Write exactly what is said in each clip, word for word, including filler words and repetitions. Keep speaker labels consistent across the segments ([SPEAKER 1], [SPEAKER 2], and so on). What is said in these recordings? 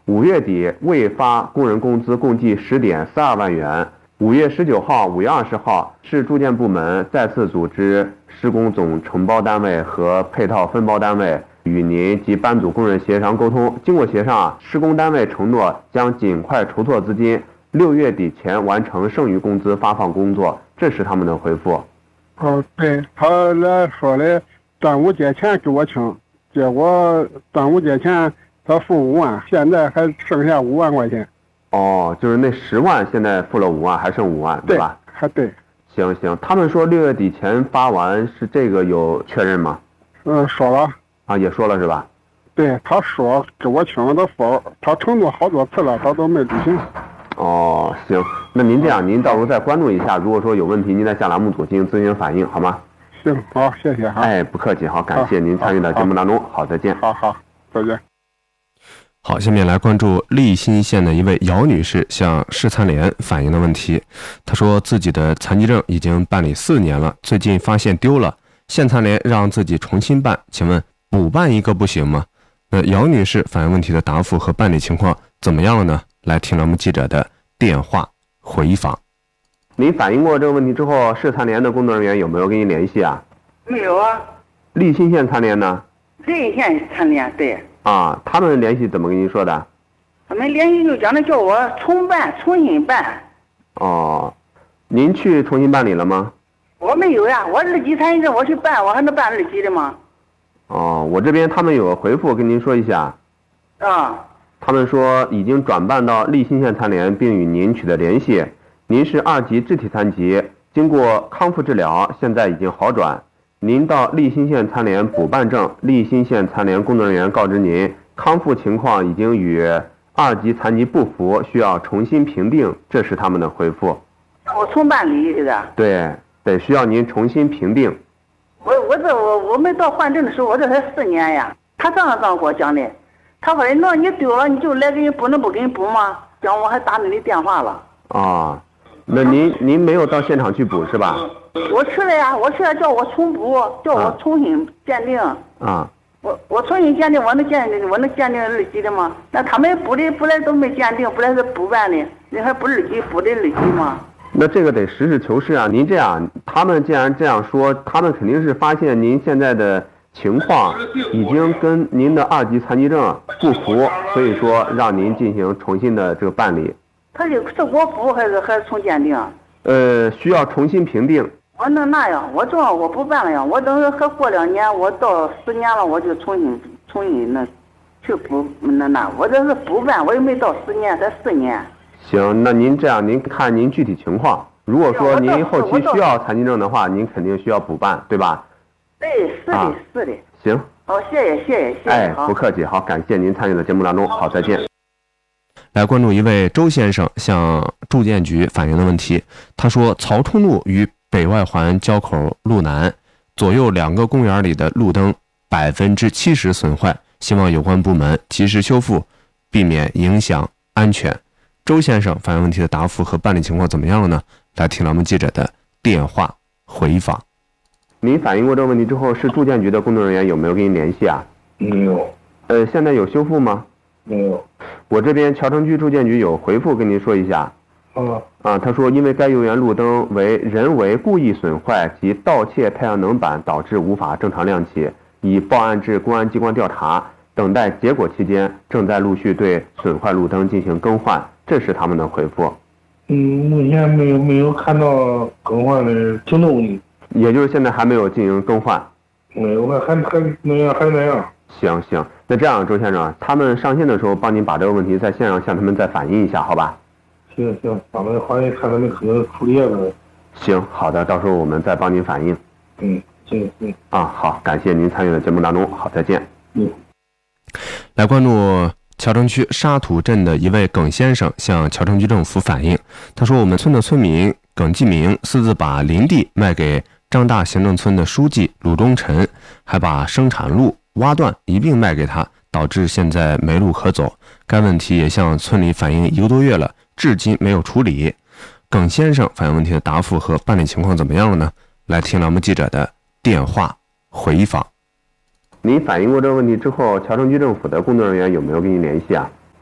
[SPEAKER 1] 五月底未发工人工资共计十点四二万元。五月十九号、五月二十号，市住建部门再次组织施工总承包单位和配套分包单位与您及班组工人协商沟通。经过协商，施工单位承诺将尽快筹措资金，六月底前完成剩余工资发放工作。这是他们的回复。
[SPEAKER 2] 哦，对，他来说的端午节前给我请，结果端午节前他付五万，现在还剩下五万块钱。
[SPEAKER 1] 哦，就是那十万现在付了五万，还剩五万，对吧？
[SPEAKER 2] 还对。
[SPEAKER 1] 行行，他们说六月底前发完，是这个有确认吗？
[SPEAKER 2] 嗯，说了。
[SPEAKER 1] 啊，也说了是吧？
[SPEAKER 2] 对，他说给我请的否，他承诺好多次了，他都没履行。
[SPEAKER 1] 哦，行，那您这样，您到时候再关注一下，如果说有问题，您再向栏目组进行咨询反映，好吗？
[SPEAKER 2] 行，好，谢谢哈。
[SPEAKER 1] 哎，不客气，好，感谢您参与到节目当中，好，再见。
[SPEAKER 2] 好好，再见。
[SPEAKER 3] 好，下面来关注利辛县的一位姚女士向市残联反映的问题。她说自己的残疾证已经办理四年了，最近发现丢了，县残联让自己重新办，请问补办一个不行吗？那姚女士反映问题的答复和办理情况怎么样了呢？来听栏目记者的电话回访。
[SPEAKER 1] 您反映过这个问题之后，市残联的工作人员有没有跟您联系啊？
[SPEAKER 4] 没有啊。
[SPEAKER 1] 利辛县残联呢？
[SPEAKER 4] 利县残联，对。
[SPEAKER 1] 啊，他们联系怎么跟您说的？
[SPEAKER 4] 他们联系就讲的叫我重办，重新办。
[SPEAKER 1] 哦，您去重新办理了吗？
[SPEAKER 4] 我没有呀，我二级残疾证我去办，我还能办二级的吗？
[SPEAKER 1] 哦，我这边他们有个回复跟您说一下。
[SPEAKER 4] 啊。
[SPEAKER 1] 他们说已经转办到利辛县残联，并与您取得联系。您是二级肢体残疾，经过康复治疗，现在已经好转。您到利辛县残联补办证，利辛县残联工作人员告知您，康复情况已经与二级残疾不符，需要重新评定。这是他们的回复。
[SPEAKER 4] 我重办理这个。
[SPEAKER 1] 对，得需要您重新评定。
[SPEAKER 4] 我我这我我没到换证的时候，我这才四年呀。他这样这样给我讲的，他说那你丢了你就来给你补，能不给你补吗？讲我还打你的电话了。
[SPEAKER 1] 啊，那您您没有到现场去补是吧？
[SPEAKER 4] 我去了呀，我去了叫我重补，叫我重新鉴定。
[SPEAKER 1] 啊。
[SPEAKER 4] 我我重新鉴定，我能鉴定，我能鉴定二级的吗？那他们补的本来都没鉴定，本来是补办的，你还补二级，补的二级吗？
[SPEAKER 1] 那这个得实事求是啊！您这样，他们既然这样说，他们肯定是发现您现在的情况已经跟您的二级残疾证不符，所以说让您进行重新的这个办理。
[SPEAKER 4] 他是是我补还是还是重鉴定？
[SPEAKER 1] 呃，需要重新评定。
[SPEAKER 4] 我能那样，我这样我不办了呀，我等还过两年，我到十年了，我就重新重新那去补那那，我这是补办，我又没到十年，才四年。
[SPEAKER 1] 行，那您这样，您看您具体情况。如果说您后期需要残疾证的话，您肯定需要补办，对吧？
[SPEAKER 4] 对，是的，啊、是的。
[SPEAKER 1] 行。
[SPEAKER 4] 好，谢谢，谢谢，谢谢。
[SPEAKER 1] 哎，不客气，好，感谢您参与的节目当中，好，再见。
[SPEAKER 3] 来关注一位周先生向住建局反映的问题。他说，曹冲路与北外环交口路南左右两个公园里的路灯百分之七十损坏，希望有关部门及时修复，避免影响安全。周先生反映问题的答复和办理情况怎么样了呢？来听栏目记者的电话回访。
[SPEAKER 1] 您反映过这个问题之后，是住建局的工作人员有没有跟您联系啊？
[SPEAKER 5] 没有。
[SPEAKER 1] 呃，现在有修复吗？
[SPEAKER 5] 没有。
[SPEAKER 1] 我这边桥城区住建局有回复跟您说一下。
[SPEAKER 5] 啊。
[SPEAKER 1] 啊，他说因为该游园路灯为人为故意损坏及盗窃太阳能板导致无法正常亮起，已报案至公安机关调查，等待结果期间正在陆续对损坏路灯进行更换。这是他们的回复。
[SPEAKER 5] 嗯，目前没有没有看到更换的行动，
[SPEAKER 1] 也就是现在还没有进行更换。
[SPEAKER 5] 没有，还还还那样，还那样。
[SPEAKER 1] 行行，那这样，周先生，他们上线的时候，帮您把这个问题在线上向他们再反映一下，好吧？
[SPEAKER 5] 行行，咱们欢迎看他们可能处理了。
[SPEAKER 1] 行，好的，到时候我们再帮您反映。
[SPEAKER 5] 嗯，行行。
[SPEAKER 1] 啊，好，感谢您参与的节目当中，好，再见。
[SPEAKER 5] 嗯。
[SPEAKER 3] 来关注桥城区沙土镇的一位耿先生向桥城区政府反映，他说我们村的村民耿继明私自把林地卖给张大行政村的书记鲁忠臣，还把生产路挖断一并卖给他，导致现在没路可走。该问题也向村里反映一个多月了，至今没有处理。耿先生反映问题的答复和办理情况怎么样了呢？来听栏目记者的电话回访。
[SPEAKER 1] 您反映过这个问题之后，桥城区政府的工作人员有没有跟您联系啊？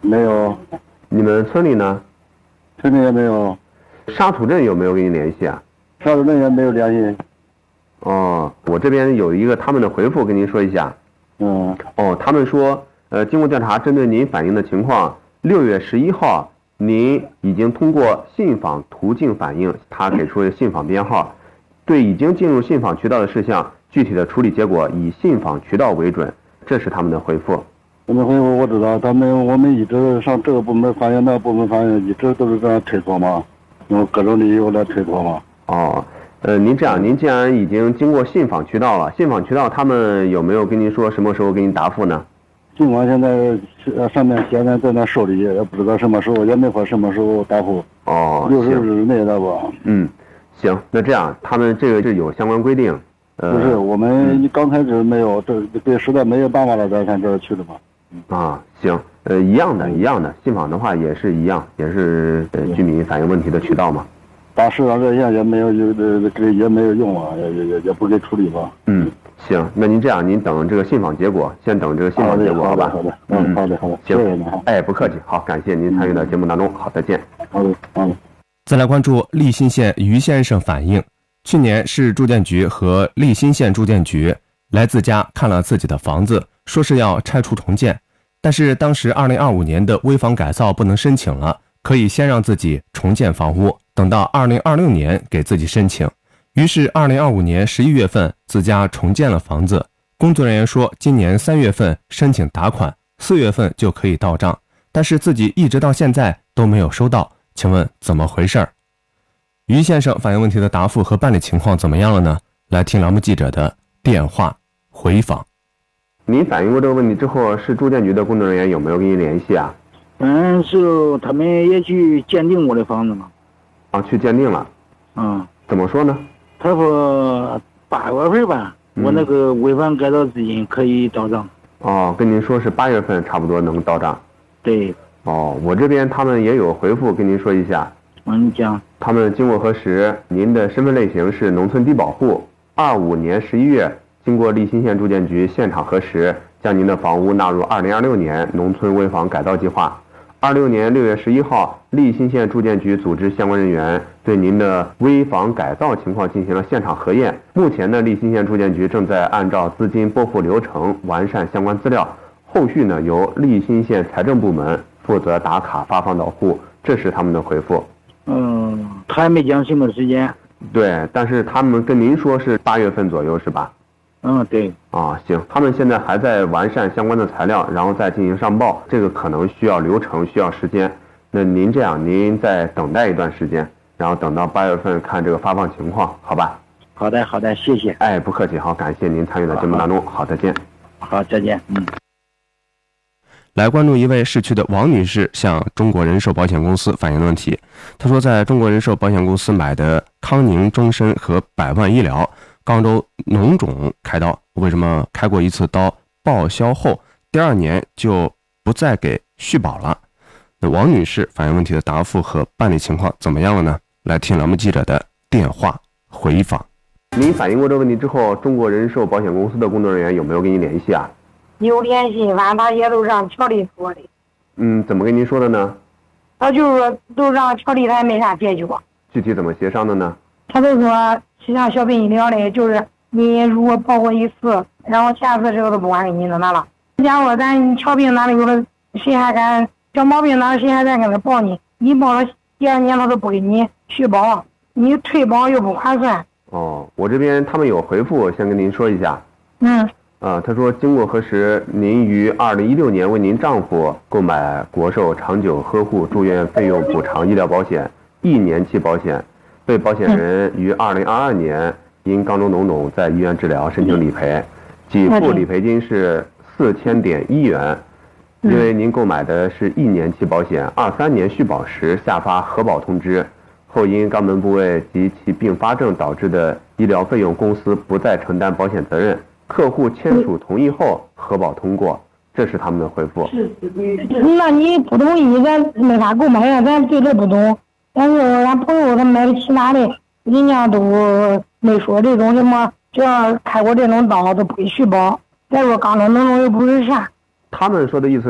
[SPEAKER 2] 没有。
[SPEAKER 1] 你们村里呢？
[SPEAKER 2] 村里也没有。
[SPEAKER 1] 沙土镇有没有跟你联系啊？
[SPEAKER 2] 沙土镇也没有联系。
[SPEAKER 1] 哦，我这边有一个他们的回复跟您说一下。
[SPEAKER 2] 嗯。
[SPEAKER 1] 哦，他们说，呃，经过调查，针对您反映的情况，六月十一号，您已经通过信访途径反映，他给出了信访编号，对已经进入信访渠道的事项，具体的处理结果以信访渠道为准，这是他们的回复。
[SPEAKER 2] 他们回复我知道，他们我们一直上这个部门反映，那个部门反映，一直都是这样推脱嘛，用各种理由来推脱嘛。
[SPEAKER 1] 哦。呃，您这样，您既然已经经过信访渠道了，信访渠道他们有没有跟您说什么时候给您答复呢？
[SPEAKER 2] 尽管现在上面现在在那受理，也不知道什么时候，也没法什么时候答复。
[SPEAKER 1] 哦，
[SPEAKER 2] 六十日内的吧。
[SPEAKER 1] 嗯，行，那这样，他们这个是有相关规定。呃，
[SPEAKER 2] 不是，我们刚开始没有，这这实在没有办法了，才上这儿去的嘛。
[SPEAKER 1] 啊，行，呃，一样的，一样的，信访的话也是一样，也是呃居民反映问题的渠道嘛。打市长热线也没有有这也没有用啊，也也也也不给处理吧。嗯，行，那您这样，您等这个信访结果，先等这个信访结果，好吧？好的，嗯，好的，好的，行，谢谢您，哎，不客气，好，感谢您参与到节目当中，好，再见。好的，好的。
[SPEAKER 3] 再来关注利辛县于先生反映，去年市住建局和利辛县住建局来自家看了自己的房子，说是要拆除重建，但是当时二零二五年的危房改造不能申请了，可以先让自己重建房屋，等到二零二六年给自己申请。于是二零二五年十一月份自家重建了房子，工作人员说今年三月份申请打款，四月份就可以到账，但是自己一直到现在都没有收到，请问怎么回事儿？于先生反映问题的答复和办理情况怎么样了呢？来听栏目记者的电话回访。
[SPEAKER 1] 您反映过这个问题之后，市住建局的工作人员有没有跟您联系啊？
[SPEAKER 6] 嗯，是他们也去鉴定我的房子嘛。
[SPEAKER 1] 啊，去鉴定了。
[SPEAKER 6] 嗯。
[SPEAKER 1] 怎么说呢？
[SPEAKER 6] 他说八月份吧，嗯、我那个违反改造资金可以到账。
[SPEAKER 1] 哦，跟您说是八月份差不多能到账。
[SPEAKER 6] 对。
[SPEAKER 1] 哦，我这边他们也有回复跟您说一下。
[SPEAKER 6] 嗯，你讲。
[SPEAKER 1] 他们经过核实，您的身份类型是农村低保户。二五年十一月，经过利辛县住建局现场核实，将您的房屋纳入二零二六年农村危房改造计划。二六年六月十一号，利辛县住建局组织相关人员对您的危房改造情况进行了现场核验。目前呢，利辛县住建局正在按照资金拨付流程完善相关资料，后续呢由利辛县财政部门负责打卡发放到户。这是他们的回复。
[SPEAKER 6] 嗯，他还没讲什么时间。
[SPEAKER 1] 对，但是他们跟您说是八月份左右，是吧？
[SPEAKER 6] 嗯，对。
[SPEAKER 1] 啊，行，他们现在还在完善相关的材料，然后再进行上报，这个可能需要流程，需要时间。那您这样，您再等待一段时间，然后等到八月份看这个发放情况，好吧？
[SPEAKER 6] 好的，好的，谢谢。
[SPEAKER 1] 哎，不客气，好，感谢您参与到节目当中，好，再见。
[SPEAKER 6] 好，再见。嗯。
[SPEAKER 3] 来关注一位市区的王女士向中国人寿保险公司反映的问题。她说，在中国人寿保险公司买的康宁终身和百万医疗肛周脓肿开刀，为什么开过一次刀报销后第二年就不再给续保了？那王女士反映问题的答复和办理情况怎么样了呢？来听栏目记者的电话回访。
[SPEAKER 1] 您反映过这个问题之后，中国人寿保险公司的工作人员有没有跟您联系啊？
[SPEAKER 7] 有联系，反正他也都让调理说的。
[SPEAKER 1] 嗯，怎么跟您说的呢？
[SPEAKER 7] 他就是说都让调理，他也没啥解决。
[SPEAKER 1] 具体怎么协商的呢？
[SPEAKER 7] 他就说像小病医疗的，就是你如果报过一次，然后下次这个都不管给你那啥了。假如说咱小病哪里有了，谁还敢小毛病哪谁还敢跟他报你？你报了第二年他都不给你续保，你退保又不划算。
[SPEAKER 1] 哦，我这边他们有回复，先跟您说一下。
[SPEAKER 7] 嗯。
[SPEAKER 1] 啊，他说，经过核实，您于二零一六年为您丈夫购买国寿长久呵护住院费用补偿医疗保险一年期保险，被保险人于二零二二年因肛周脓肿在医院治疗申请理赔，给付理赔金是四千点一元。因为您购买的是一年期保险，二三年续保时下发核保通知，后因肛门部位及其并发症导致的医疗费用，公司不再承担保险责任。客户签署同意后，核保通过，这是他们的回复。
[SPEAKER 7] 那你不同意，咱没法购买呀，咱对这不懂。但是俺朋友他买的其他的，人家都没说这种什么，只要开过这种刀都不给续保。再说刚才那种又不是啥。
[SPEAKER 1] 他们说的意思是，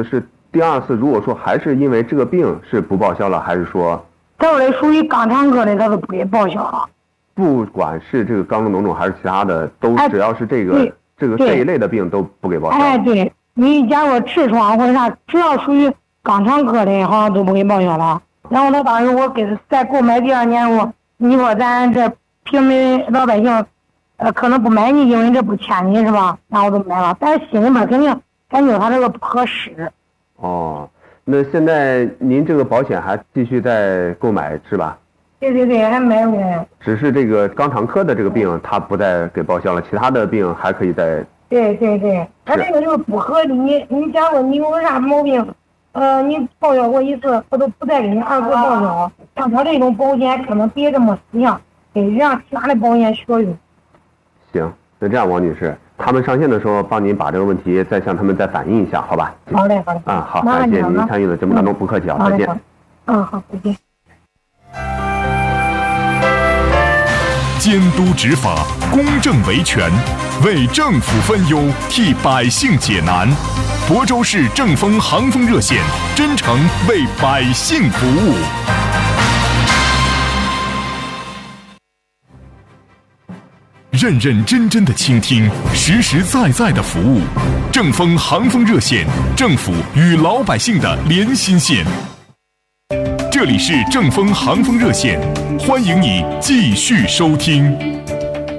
[SPEAKER 1] 第二次如果说还是因为这个病是不报销了，还是说
[SPEAKER 7] 这类属于肛肠科的，他都不给报销了。
[SPEAKER 1] 不管是这个肛中脓肿还是其他的，都只要是这个、
[SPEAKER 7] 哎、
[SPEAKER 1] 这个这一类的病都不给报销。
[SPEAKER 7] 哎，对，你假如痔疮或者啥，只要属于肛肠科的，好像都不给报销了。然后他当时我给他再购买第二年，我你说咱这平民老百姓，呃，可能不买你，因为这不欠你是吧？然后我都买了，但是心里面肯定感觉他这个不合适。
[SPEAKER 1] 哦，那现在您这个保险还继续在购买是吧？
[SPEAKER 7] 对对对，还买回来。
[SPEAKER 1] 只是这个肛肠科的这个病，它不再给报销了，其他的病还可以再。
[SPEAKER 7] 对对对，他这个就是不合理。你你假如你有啥毛病，呃，你报销过一次，我都不再给你二次报销。像他这种保险可能别这么死样，给让其他的保险学用。
[SPEAKER 1] 行，那这样王女士，他们上线的时候帮您把这个问题再向他们再反映一下，好吧？
[SPEAKER 7] 好嘞，好嘞。
[SPEAKER 1] 啊，好，感谢您参与的节目当中，不客气啊，再见。
[SPEAKER 7] 嗯，好，再见。
[SPEAKER 8] 监督执法，公正维权，为政府分忧，替百姓解难。亳州市正风航风热线，真诚为百姓服务。认认真真的倾听，实实在在的服务。正风航风热线，政府与老百姓的连心线。这里是正风航风热线，欢迎你继续收听。